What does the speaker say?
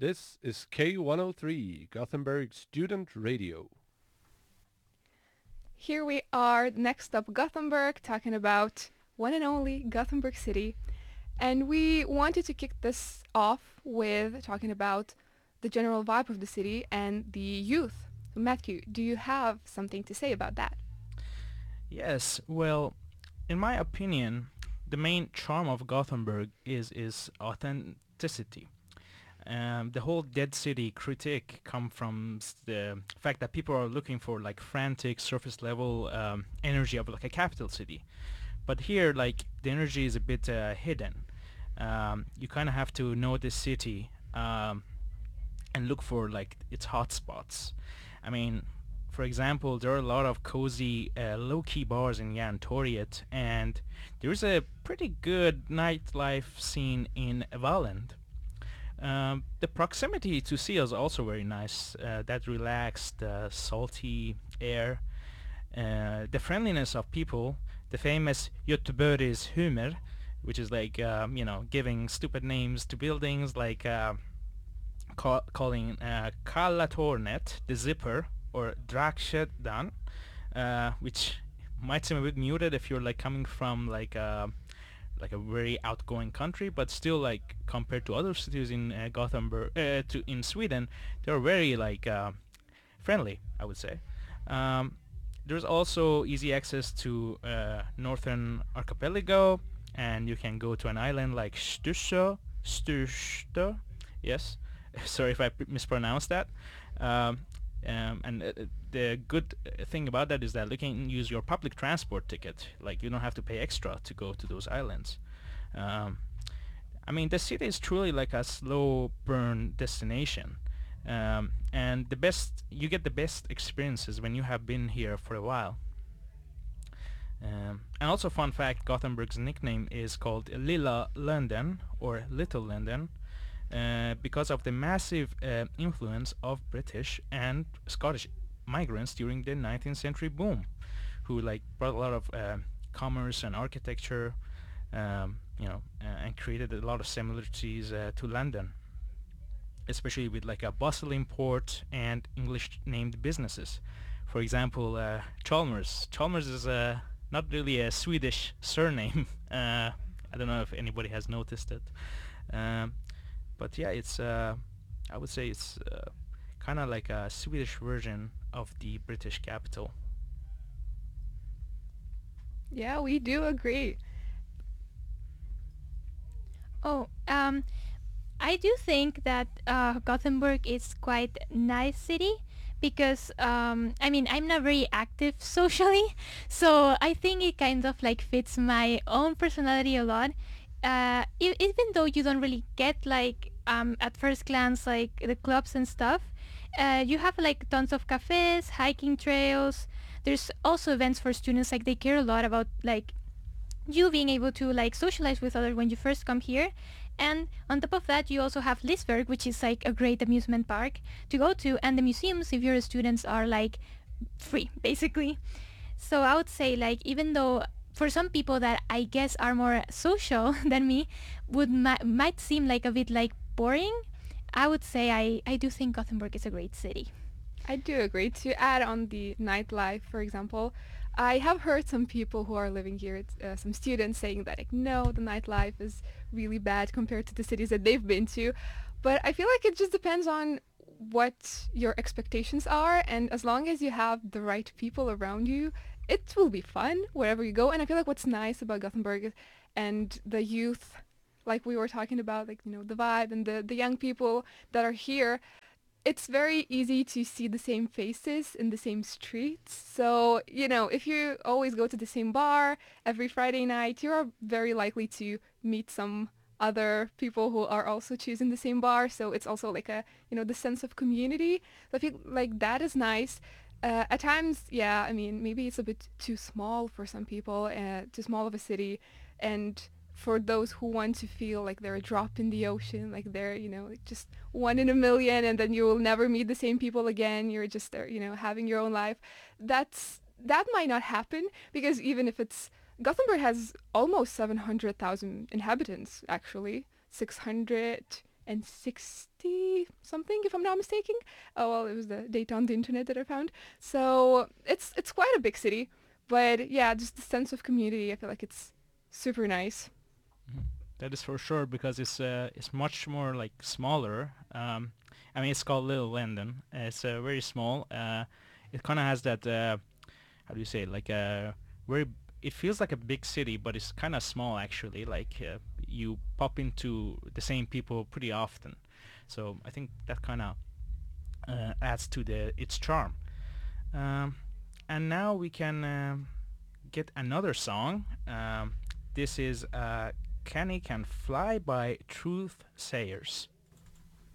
This is K103, Gothenburg Student Radio. Here we are, next up Gothenburg, talking about one and only Gothenburg City. And we wanted to kick this off with talking about the general vibe of the city and the youth. Matthew, do you have something to say about that? Yes, well, in my opinion, the main charm of Gothenburg is authenticity. The whole dead city critique come from the fact that people are looking for like frantic surface level energy of like a capital city. But here, like the energy is a bit hidden. You kind of have to know the city and look for like its hotspots. I mean, for example, there are a lot of cozy, low-key bars in Järntorget, and there's a pretty good nightlife scene in Valand. The proximity to sea is also very nice. That relaxed, salty air, the friendliness of people, the famous Göteborg's humor, which is like giving stupid names to buildings like calling Kalla Tornet the zipper or Drakskedan, which might seem a bit muted if you're like coming from like a very outgoing country, but still like compared to other cities in Gothenburg, in Sweden, they're very like friendly, I would say. There's also easy access to northern archipelago, and you can go to an island like Sturstö, yes, sorry if I mispronounced that. And the good thing about that is that you can use your public transport ticket. Like you don't have to pay extra to go to those islands. I mean, the city is truly like a slow burn destination. And you get the best experiences when you have been here for a while. And also fun fact, Gothenburg's nickname is called Lilla London or Little London because of the massive influence of British and Scottish migrants during the 19th century boom, who like brought a lot of commerce and architecture, and created a lot of similarities to London, especially with like a bustling port and English named businesses. For example, Chalmers. Chalmers is not really a Swedish surname. I don't know if anybody has noticed it. But yeah, it's I would say it's kind of like a Swedish version of the British capital. Yeah, we do agree. Oh, I do think that Gothenburg is quite nice city because I mean I'm not very active socially, so I think it kind of like fits my own personality a lot. Even though you don't really get like at first glance like the clubs and stuff, you have like tons of cafes, hiking trails. There's also events for students, like they care a lot about like you being able to like socialize with others when you first come here. And on top of that, you also have Lisberg, which is like a great amusement park to go to, and the museums, if you're a student, are like free basically. So I would say like even though for some people that I guess are more social than me might seem like a bit like boring, I would say I do think Gothenburg is a great city. I do agree. To add on the nightlife, for example, I have heard some people who are living here, some students saying that like, no, the nightlife is really bad compared to the cities that they've been to. But I feel like it just depends on what your expectations are, and as long as you have the right people around you, it will be fun wherever you go. And I feel like what's nice about Gothenburg and the youth, like we were talking about, like, you know, the vibe and the young people that are here, it's very easy to see the same faces in the same streets. So, you know, if you always go to the same bar every Friday night, you're very likely to meet some other people who are also choosing the same bar. So it's also like a, you know, the sense of community. So I feel like that is nice. At times, yeah, I mean, maybe it's a bit too small for some people, too small of a city. And for those who want to feel like they're a drop in the ocean, like they're, you know, like just one in a million, and then you will never meet the same people again. You're just there, you know, having your own life. That might not happen, because even if it's Gothenburg has almost 700,000 inhabitants, actually 680 1960 something, if I'm not mistaken. Oh well, it was the data on the internet that I found. So it's quite a big city, but yeah, just the sense of community. I feel like it's super nice. Mhm. That is for sure because it's much more like smaller. I mean, it's called Little London. It's very small. It kind of has that how do you say it? Like a very. It feels like a big city, but it's kind of small actually. Like you pop into the same people pretty often, so I think that kind of adds to the its charm. Um, and now we can get another song. This is "Kenny Can Fly" by Truth Sayers.